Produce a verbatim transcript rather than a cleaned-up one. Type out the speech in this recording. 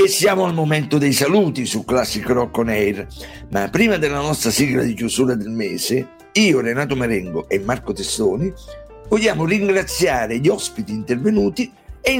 E siamo al momento dei saluti su Classic Rock On Air, ma prima della nostra sigla di chiusura del mese, io, Renato Marengo e Marco Testoni vogliamo ringraziare gli ospiti intervenuti